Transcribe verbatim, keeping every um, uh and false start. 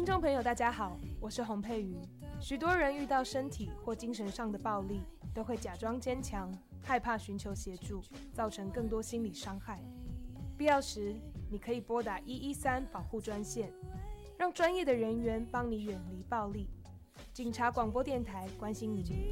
众朋友大家好，我是洪佩瑜。许多人遇到身体或精神上的暴力，都会假装坚强，害怕寻求协助，造成更多心理伤害。必要时，你可以拨打一一三保护专线，让专业的人员帮你远离暴力。警察广播电台关心你。